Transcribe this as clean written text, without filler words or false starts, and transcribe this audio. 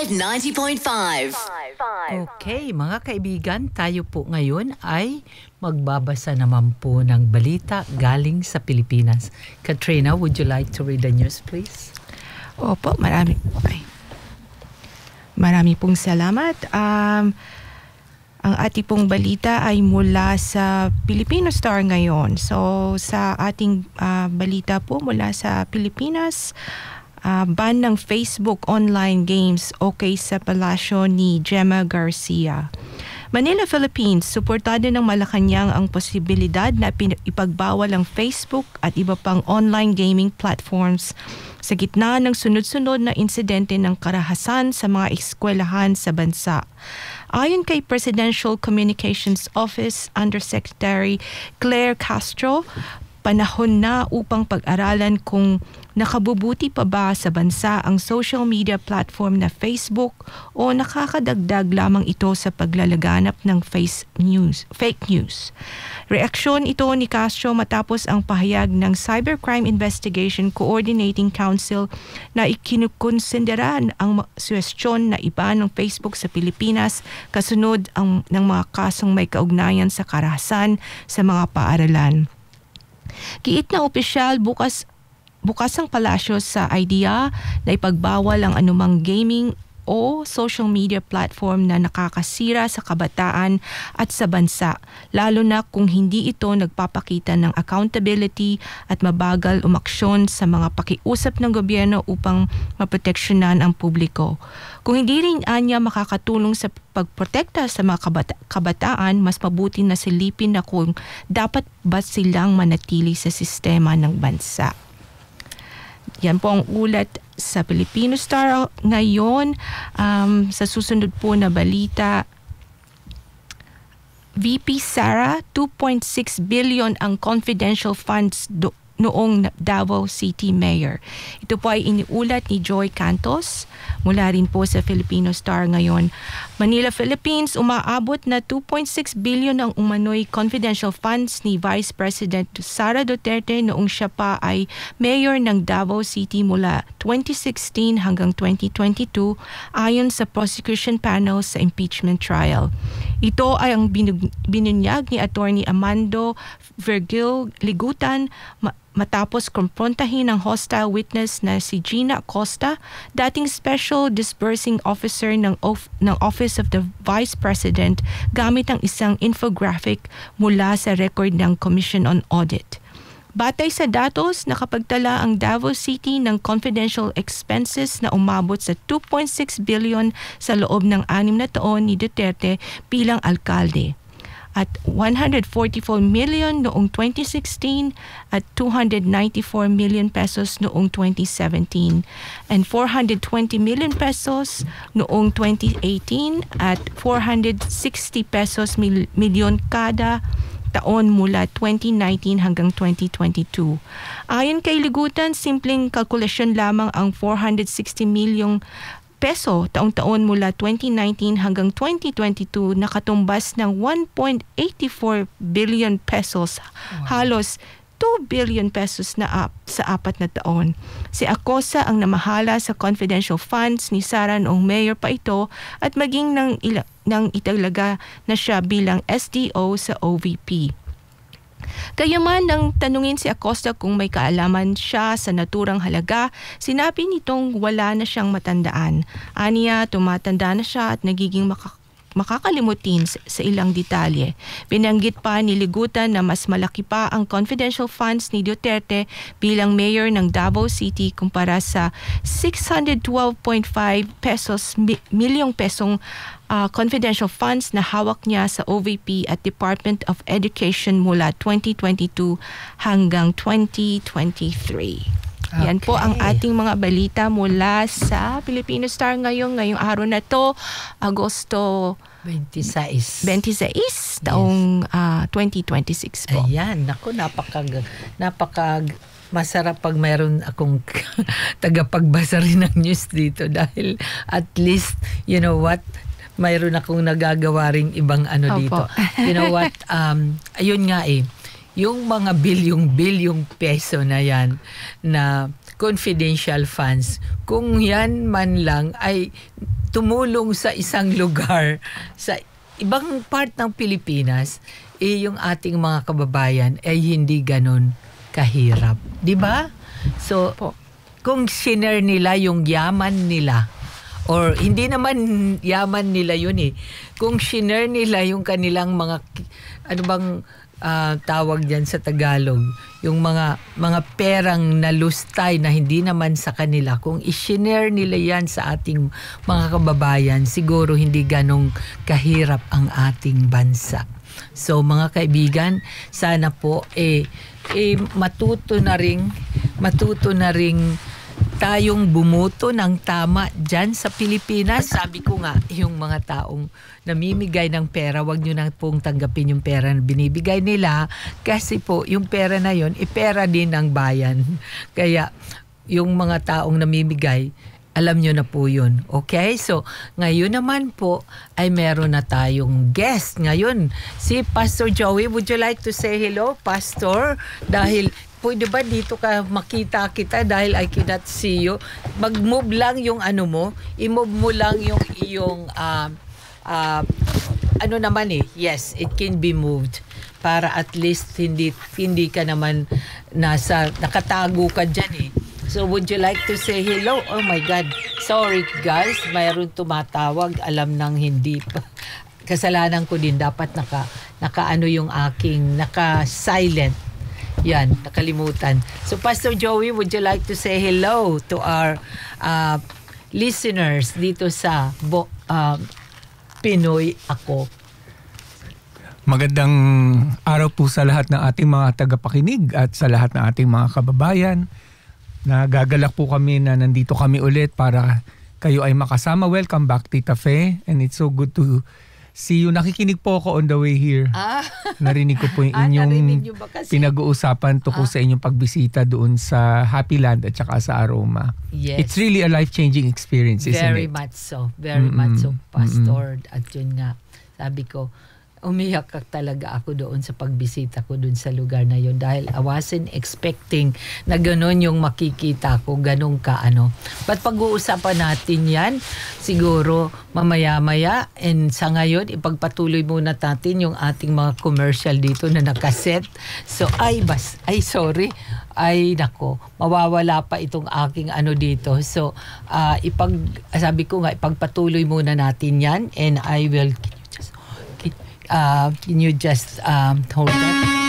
90.5. Okay, mga kaibigan, tayo po ngayon ay magbabasa naman po ng balita galing sa Pilipinas. Katrina, would you like to read the news, please? Opo, marami pong salamat. Ang ating pong balita ay mula sa Filipino Star ngayon. So, sa ating balita po mula sa Pilipinas, ban ng Facebook online games okay sa palasyo ni Gemma Garcia. Manila, Philippines, suportado ng Malacanang ang posibilidad na ipagbawal ang Facebook at iba pang online gaming platforms sa gitna ng sunod-sunod na insidente ng karahasan sa mga eskwelahan sa bansa. Ayon kay Presidential Communications Office Undersecretary Claire Castro, panahon na upang pag-aralan kung nakabubuti pa ba sa bansa ang social media platform na Facebook o nakakadagdag lamang ito sa paglalaganap ng fake news. Reaksyon ito ni Castro matapos ang pahayag ng Cybercrime Investigation Coordinating Council na ikinukonsidera ang suwestyon na iba ng Facebook sa Pilipinas kasunod ng mga kasong may kaugnayan sa karahasan sa mga paaralan. Giit na opisyal, bukas ang palasyo sa idea na ipagbawal ang anumang gaming o social media platform na nakakasira sa kabataan at sa bansa, lalo na kung hindi ito nagpapakita ng accountability at mabagal umaksyon sa mga pakiusap ng gobyerno upang maproteksyonan ang publiko. Kung hindi rin anya makakatulong sa pagprotekta sa mga kabataan, mas mabuti na silipin na kung dapat ba silang manatili sa sistema ng bansa. Yan po ang ulat sa Filipino Star ngayon. Sa susunod po na balita, VP Sara, 2.6 billion ang confidential funds noong Davao City Mayor. Ito po ay iniulat ni Joy Cantos mula rin po sa Filipino Star ngayon. Manila, Philippines, umaabot na 2.6 billion ang umano'y confidential funds ni Vice President Sara Duterte noong siya pa ay mayor ng Davao City mula 2016 hanggang 2022 ayon sa prosecution panel sa impeachment trial. Ito ay ang binunyag ni Attorney Amando Virgil Ligutan matapos kumprontahin ang hostile witness na si Gina Acosta, dating Special Disbursing Officer ng Office of the Vice President gamit ang isang infographic mula sa record ng Commission on Audit. Batay sa datos, nakapagtala ang Davao City ng confidential expenses na umabot sa 2.6 billion sa loob ng 6 na taon ni Duterte bilang alkalde, at 144 million noong 2016 at 294 million pesos noong 2017 and 420 million pesos noong 2018 at 460 pesos milyon kada taon mula 2019 hanggang 2022. Ayon kay Ligutan, simpleng kalkulasyon lamang ang 460 milyong peso taong-taon mula 2019 hanggang 2022 nakatumbas ng 1.84 billion pesos. Wow. Halos 2 billion pesos na sa 4 na taon. Si Acosta ang namahala sa confidential funds ni Sara noong mayor pa ito at maging nang italaga na siya bilang SDO sa OVP. Kayaman nang tanungin si Acosta kung may kaalaman siya sa naturang halaga, sinabi nitong wala na siyang matandaan. Aniya, tumatanda na siya at nagiging makakalimutin sa ilang detalye. Binanggit pa ni Ligutan na mas malaki pa ang confidential funds ni Duterte bilang mayor ng Davao City kumpara sa 612.5 milyong pesong confidential funds na hawak niya sa OVP at Department of Education mula 2022 hanggang 2023. Okay. Yan po ang ating mga balita mula sa Filipino Star ngayong araw na to, Agosto 26 taong 2026 po. Ayan, naku, napaka masarap pag mayroon akong tagapagbasa rin ng news dito dahil at least, you know what, mayroon akong nagagawa ring ibang dito. You know what, ayun nga yung mga bilyong peso na yan na confidential funds, kung yan man lang ay tumulong sa isang lugar sa ibang part ng Pilipinas, yung ating mga kababayan ay hindi ganun kahirap. 'Di ba? So, kung shiner nila yung yaman nila, or hindi naman yaman nila yun kung shiner nila yung kanilang mga, ano bang tawag diyan sa Tagalog, yung mga perang nalustay na hindi naman sa kanila, kung i-share nila yan sa ating mga kababayan, siguro hindi ganong kahirap ang ating bansa. So mga kaibigan, sana po matuto na ring tayong bumuto ng tama dyan sa Pilipinas. Sabi ko nga, yung mga taong namimigay ng pera, wag nyo na pong tanggapin yung pera na binibigay nila, kasi po yung pera na yun, pera din ng bayan. Kaya yung mga taong namimigay, alam nyo na po yun. Okay? So, ngayon naman po ay meron na tayong guest. Ngayon, si Pastor Joey, would you like to say hello, Pastor? Dahil pwede ba dito ka makita kita dahil I cannot see you? Mag-move lang yung ano mo. I-move mo lang yung iyong ano naman Yes, it can be moved. Para at least hindi ka naman nakatago ka dyan So would you like to say hello? Oh my God. Sorry guys, mayroon tumatawag. Alam nang hindi pa. Kasalanan ko din. Dapat naka-ano yung aking naka-silent. Yan, nakalimutan. So Pastor Joey, would you like to say hello to our listeners dito sa Pinoy Ako? Magandang araw po sa lahat ng ating mga tagapakinig at sa lahat ng ating mga kababayan. Nagagalak po kami na nandito kami ulit para kayo ay makasama. Welcome back, Tita Fe. And it's so good to see you. Nakikinig po ako on the way here. Narinig ko po yung inyong pinag-uusapan tungkol sa inyong pagbisita doon sa Happy Land at saka sa Aroma. Yes. It's really a life-changing experience, isn't it? Very much so. Very much so, Pastor. At yun nga, sabi ko, umiyak talaga ako doon sa pagbisita ko doon sa lugar na yun dahil I wasn't expecting na gano'n yung makikita ko, gano'n ka But pag-uusapan natin yan siguro mamaya-maya, and sa ngayon ipagpatuloy muna natin yung ating mga commercial dito na nakaset. So nako, mawawala pa itong aking dito. So sabi ko nga ipagpatuloy muna natin yan, and I will can you just hold that?